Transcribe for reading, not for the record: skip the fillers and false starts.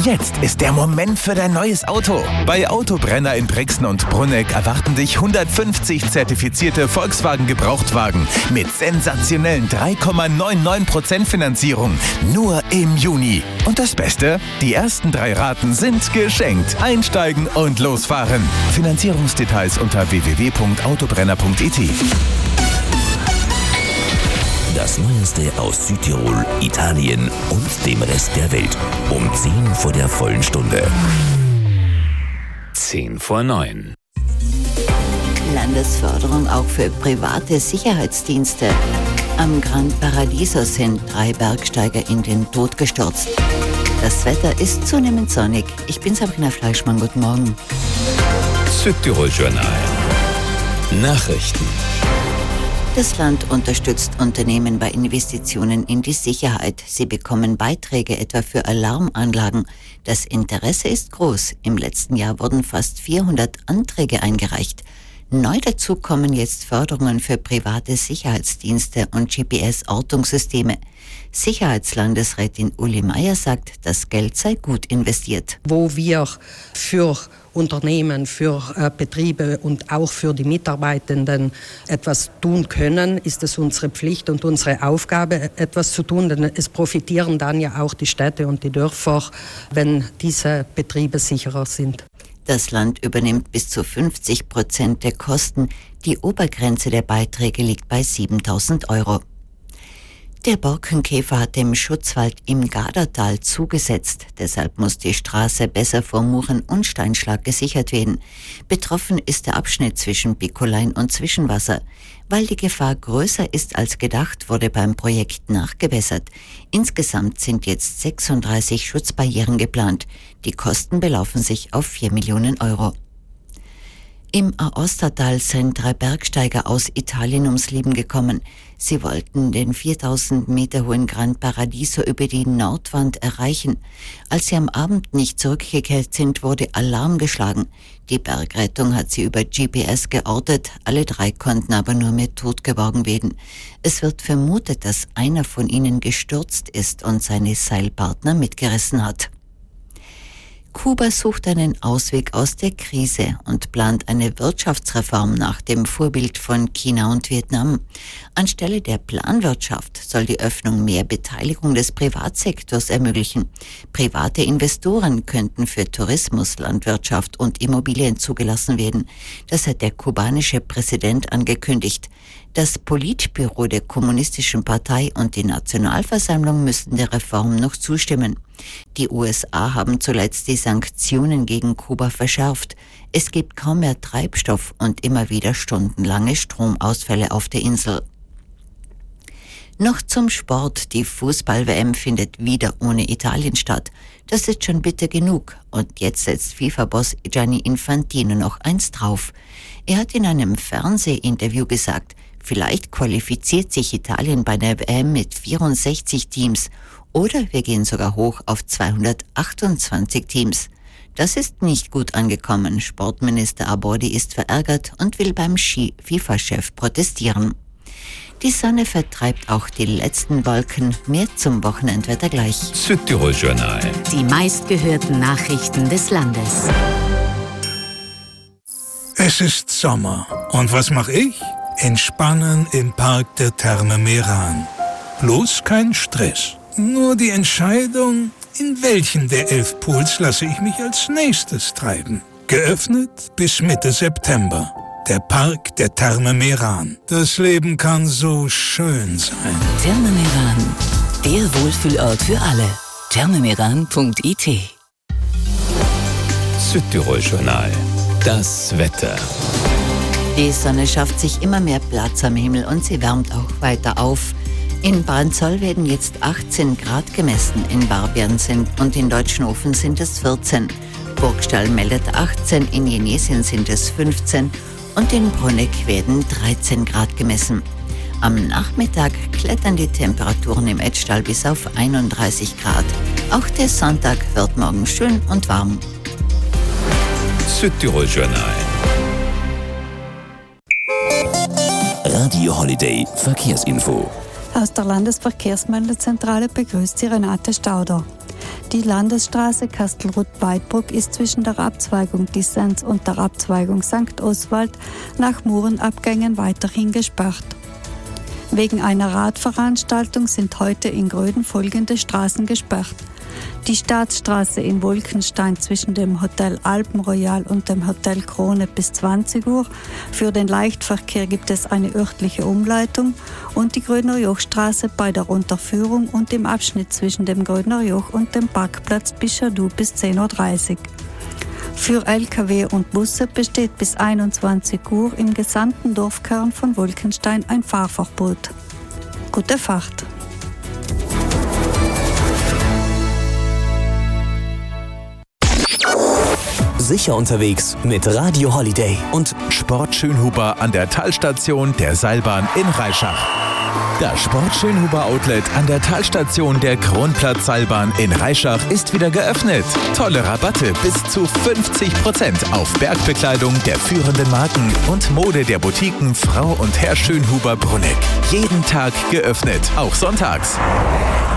Jetzt ist der Moment für dein neues Auto. Bei Autobrenner in Brixen und Brunegg erwarten dich 150 zertifizierte Volkswagen-Gebrauchtwagen mit sensationellen 3,99% Finanzierung. Nur im Juni. Und das Beste? Die ersten 3 Raten sind geschenkt. Einsteigen und losfahren. Finanzierungsdetails unter www.autobrenner.it. Das Neueste aus Südtirol, Italien und dem Rest der Welt. Um 10 vor der vollen Stunde. 8:50. Landesförderung auch für private Sicherheitsdienste. Am Gran Paradiso sind 3 Bergsteiger in den Tod gestürzt. Das Wetter ist zunehmend sonnig. Ich bin Sabrina Fleischmann. Guten Morgen. Südtirol Journal. Nachrichten. Das Land unterstützt Unternehmen bei Investitionen in die Sicherheit. Sie bekommen Beiträge etwa für Alarmanlagen. Das Interesse ist groß. Im letzten Jahr wurden fast 400 Anträge eingereicht. Neu dazu kommen jetzt Förderungen für private Sicherheitsdienste und GPS-Ortungssysteme. Sicherheitslandesrätin Uli Meier sagt, das Geld sei gut investiert. Wo wir für Unternehmen, für Betriebe und auch für die Mitarbeitenden etwas tun können, ist es unsere Pflicht und unsere Aufgabe, etwas zu tun, denn es profitieren dann ja auch die Städte und die Dörfer, wenn diese Betriebe sicherer sind. Das Land übernimmt bis zu 50% der Kosten. Die Obergrenze der Beiträge liegt bei 7.000 €. Der Borkenkäfer hat dem Schutzwald im Gadertal zugesetzt. Deshalb muss die Straße besser vor Muren und Steinschlag gesichert werden. Betroffen ist der Abschnitt zwischen Bikolein und Zwischenwasser. Weil die Gefahr größer ist als gedacht, wurde beim Projekt nachgebessert. Insgesamt sind jetzt 36 Schutzbarrieren geplant. Die Kosten belaufen sich auf 4 Millionen €. Im Aostatal sind 3 Bergsteiger aus Italien ums Leben gekommen. Sie wollten den 4000 Meter hohen Gran Paradiso über die Nordwand erreichen. Als sie am Abend nicht zurückgekehrt sind, wurde Alarm geschlagen. Die Bergrettung hat sie über GPS geortet. Alle 3 konnten aber nur mit Tod geborgen werden. Es wird vermutet, dass einer von ihnen gestürzt ist und seine Seilpartner mitgerissen hat. Kuba sucht einen Ausweg aus der Krise und plant eine Wirtschaftsreform nach dem Vorbild von China und Vietnam. Anstelle der Planwirtschaft soll die Öffnung mehr Beteiligung des Privatsektors ermöglichen. Private Investoren könnten für Tourismus, Landwirtschaft und Immobilien zugelassen werden. Das hat der kubanische Präsident angekündigt. Das Politbüro der Kommunistischen Partei und die Nationalversammlung müssen der Reform noch zustimmen. Die USA haben zuletzt die Sanktionen gegen Kuba verschärft. Es gibt kaum mehr Treibstoff und immer wieder stundenlange Stromausfälle auf der Insel. Noch zum Sport. Die Fußball-WM findet wieder ohne Italien statt. Das ist schon bitter genug. Und jetzt setzt FIFA-Boss Gianni Infantino noch eins drauf. Er hat in einem Fernsehinterview gesagt, vielleicht qualifiziert sich Italien bei der WM mit 64 Teams oder wir gehen sogar hoch auf 228 Teams. Das ist nicht gut angekommen. Sportminister Abodi ist verärgert und will beim FIFA-Chef protestieren. Die Sonne vertreibt auch die letzten Wolken. Mehr zum Wochenendwetter gleich. Südtirol Journal. Die meistgehörten Nachrichten des Landes. Es ist Sommer. Und was mache ich? Entspannen im Park der Therme Meran. Bloß kein Stress. Nur die Entscheidung, in welchen der 11 Pools lasse ich mich als nächstes treiben. Geöffnet bis Mitte September. Der Park der Therme Meran. Das Leben kann so schön sein. Therme Meran, der Wohlfühlort für alle. thermemeran.it. Südtirol Journal. Das Wetter. Die Sonne schafft sich immer mehr Platz am Himmel und sie wärmt auch weiter auf. In Branzoll werden jetzt 18 Grad gemessen, in Barbian und in Deutschenhofen sind es 14. Burgstall meldet 18, in Jenesien sind es 15 und in Brunegg werden 13 Grad gemessen. Am Nachmittag klettern die Temperaturen im Etschtal bis auf 31 Grad. Auch der Sonntag wird morgen schön und warm. Südtirol Journal. Radio Holiday Verkehrsinfo. Aus der Landesverkehrsmeldezentrale begrüßt Sie Renate Stauder. Die Landesstraße Kastelruth-Weidbruck ist zwischen der Abzweigung Dissens und der Abzweigung St. Oswald nach Murenabgängen weiterhin gesperrt. Wegen einer Radveranstaltung sind heute in Gröden folgende Straßen gesperrt. Die Staatsstraße in Wolkenstein zwischen dem Hotel Alpenroyal und dem Hotel Krone bis 20 Uhr. Für den Leichtverkehr gibt es eine örtliche Umleitung und die Grödner Jochstraße bei der Unterführung und im Abschnitt zwischen dem Grödner Joch und dem Parkplatz Bischadu bis 10.30 Uhr. Für Lkw und Busse besteht bis 21 Uhr im gesamten Dorfkern von Wolkenstein ein Fahrverbot. Gute Fahrt! Sicher unterwegs mit Radio Holiday und Sport Schönhuber an der Talstation der Seilbahn in Reischach. Das Sport Schönhuber Outlet an der Talstation der Kronplatz-Seilbahn in Reischach ist wieder geöffnet. Tolle Rabatte bis zu 50% auf Bergbekleidung der führenden Marken und Mode der Boutiquen Frau und Herr Schönhuber Bruneck. Jeden Tag geöffnet, auch sonntags.